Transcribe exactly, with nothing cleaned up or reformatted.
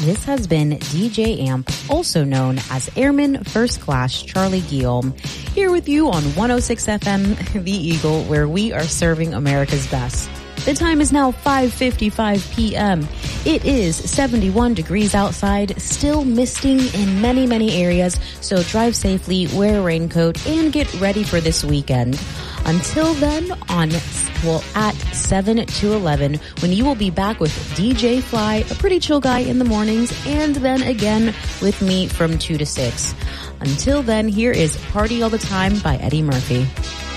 this has been D J Amp, also known as Airman First Class Charlie Guillaume, here with you on one oh six F M, The Eagle, where we are serving America's best. The time is now five fifty-five p.m. It is seventy-one degrees outside, still misting in many, many areas, so drive safely, wear a raincoat, and get ready for this weekend. Until then, on, well, at seven to eleven, when you will be back with D J Fly, a pretty chill guy in the mornings, and then again with me from two to six. Until then, here is Party All the Time by Eddie Murphy.